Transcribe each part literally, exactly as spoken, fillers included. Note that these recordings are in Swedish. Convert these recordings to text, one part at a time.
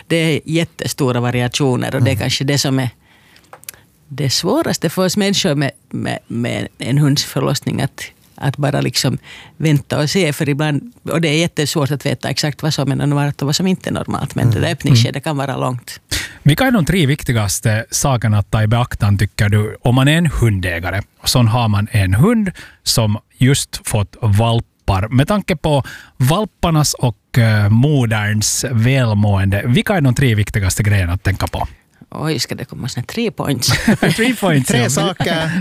det är jättestora variationer och det är kanske det som är det svåraste för oss människor med, med, med en hundsförlossning att, att bara liksom vänta och se, för ibland, och det är jättesvårt att veta exakt vad som är normalt och vad som inte är normalt, men mm. det där öppningsskedet kan vara långt. Vilka är de tre viktigaste sakerna att ta i beaktan, tycker du, om man är en hundägare och så har man en hund som just fått valpar? Med tanke på valparnas och uh, moderns välmående, vilka är de tre viktigaste grejerna att tänka på? Oj, ska det komma såna tre points? tre points, tre ja. saker.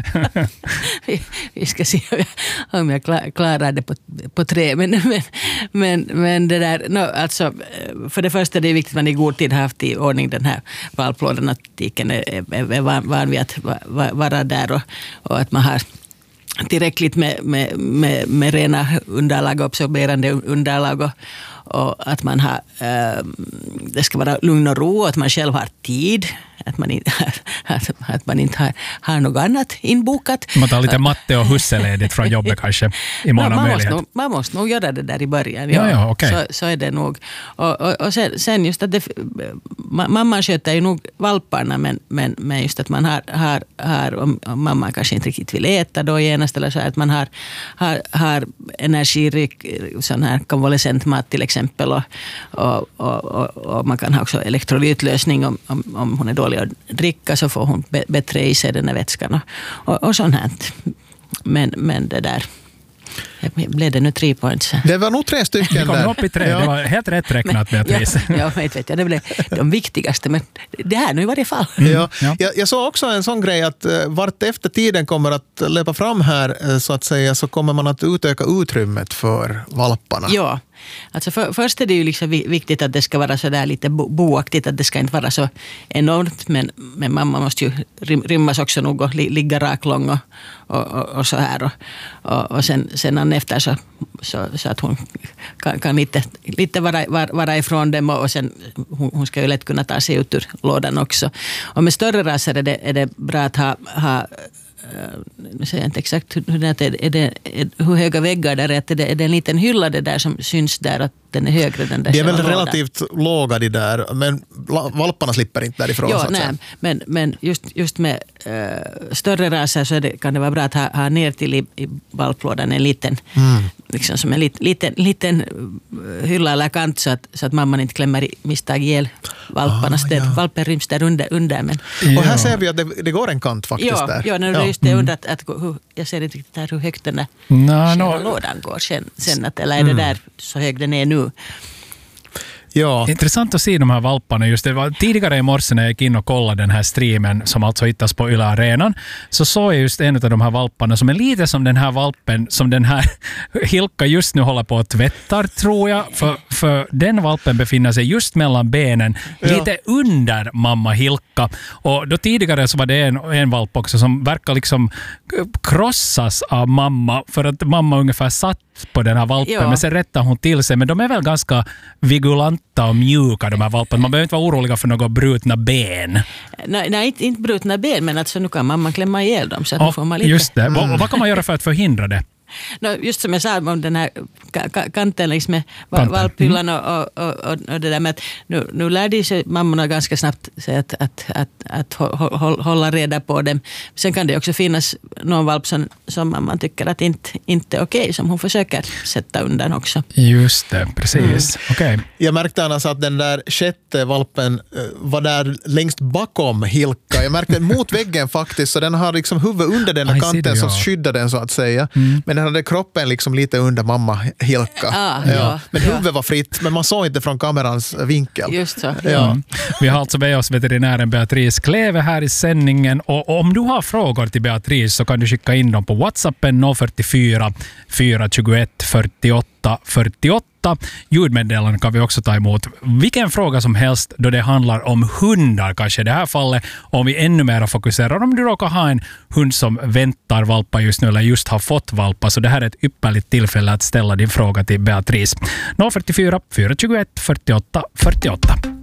vi, vi ska se om jag klarar det på, på tre. Men, men, men, men det där, no, alltså, för det första är det viktigt att man i god tid har haft i ordning den här valplådan, att tiken är, är, är van, van vid att vara, vara där och, och att man har tillräckligt med, med, med, med rena underlag och absorberande underlag och, och att man har, äh, det ska vara lugn och ro och att man själv har tid, att man inte, att, att man inte har, har något annat inbokat. Man tar lite matte och husseledigt från jobbet kanske i mån av man, möjlighet. måste nog, man måste nog göra det där i början. Ja, ja, ja, okay. så, så är det nog. Och, och, och sen, sen just att det, mamman sköter ju nog valparna, men, men, men just att man har, har, har om, om mamman kanske inte riktigt vill äta då genast, eller så att man har, har, har energirik sån här konvalescent mat till exempel, och, och, och, och, och man kan ha också elektrolytlösning om, om, om hon är dålig att dricka, så får hon b- bättre i sig den här vätskan och, och, och sånt här. Men, men det där blev det nu tre points. Det var nog tre stycken där. Vi kom upp i tre, ja. Det var helt rätt räknat, Beatrice. Ja, ja, vet, vet jag, det blev de viktigaste, men det här nu i varje fall. Mm. Ja. Ja. Jag, jag såg också en sån grej att uh, vart efter tiden kommer att löpa fram här, uh, så att säga, så kommer man att utöka utrymmet för valparna. Ja, alltså för, först är det ju liksom viktigt att det ska vara så där lite bo, boaktigt, att det ska inte vara så enormt, men, men mamma måste ju rymmas också nog och li, ligga raklång och, och, och, och så här och, och, och sen, sen efter så, så, så att hon kan, kan lite, lite vara, vara, vara ifrån dem, och sen hon, hon ska ju lätt kunna ta sig ut ur lådan också. Och med större raser är det, är det bra att ha, ha nu säger jag inte exakt hur det är, är det, är, hur höga väggar där är, det, är det en liten hylla det där som syns där, att den är högre den där. Det är väl lådan. relativt låga de där, men valparna slipper inte därifrån. Ja, så att nej, säga. men, men just, just med äh, större raser så det, kan det vara bra att ha, ha ner till i, i valplådan en liten, mm. liksom som en lit, liten, liten hylla eller kant, så att, så att mamman inte klämmer i misstag ihjäl valparna. Ah, ja. Valpen ryms där under. under men. Och här ser vi att det, det går en kant faktiskt ja, där. Ja, när det ja. just det mm. att, att hur, jag ser inte riktigt här hur högt den där no, no. lådan går sen, sen att, eller är det där så hög den är nu. Ja. Intressant att se de här valparna. Just det var tidigare i morse när jag gick in och kollade den här streamen som alltså hittas på Yle Arenan, så såg jag just en av de här valparna som är lite som den här valpen som den här Hilka just nu håller på att tvättar, tror jag. För, för den valpen befinner sig just mellan benen, ja. lite under mamma Hilka. Och då tidigare så var det en, en valp också som verkar liksom krossas av mamma, för att mamma ungefär satt på den här valpen, ja. men sen rättar hon till sig. Men de är väl ganska vigulanta och mjuka, de här valpen. Man behöver inte vara oroliga för några brutna ben. Nej, nej inte, inte brutna ben, men alltså nu kan mamman klämma ihjäl dem. Så att och, får man lite... Just det. Mm. Och vad kan man göra för att förhindra det? No, just som jag sa om den här kanten liksom med valphyllan och, och, och, och det där med att nu, nu lärde sig mammorna ganska snabbt att, att, att, att hålla reda på dem. Sen kan det också finnas någon valp som, som man tycker att inte, inte är okej, som hon försöker sätta undan också. Just det, precis. Mm. Okay. Jag märkte annars att den där sjätte valpen var där längst bakom Hilka. Jag märkte mot väggen faktiskt, så den har liksom huvudet under den här kanten som skyddar den så att säga. Mm. Men den hade kroppen liksom lite under mamma Hilka. Ah, ja. Ja. Men huvudet var fritt, men man såg inte från kamerans vinkel. Just så. Ja. Mm. Vi har alltså med oss veterinären Beatrice Kleve här i sändningen. Och om du har frågor till Beatrice så kan du skicka in dem på WhatsAppen noll fyra fyra, fyra två ett, fyrtioåtta fyrtioåtta. Ljudmeddelanden kan vi också ta emot. Vilken fråga som helst då det handlar om hundar kanske i det här fallet. Om vi ännu mer fokuserar om du råkar ha en hund som väntar valpa just nu eller just har fått valpa, så det här är ett ypperligt tillfälle att ställa din fråga till Beatrice. noll fyra fyra, fyra två ett, fyrtioåtta fyrtioåtta.